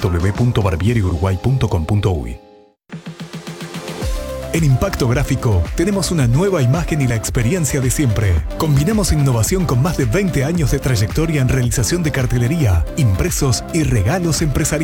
www.barbieriuruguay.com.uy. En Impacto Gráfico tenemos una nueva imagen y la experiencia de siempre. Combinamos innovación con más de 20 años de trayectoria en realización de cartelería, impresos y regalos empresariales.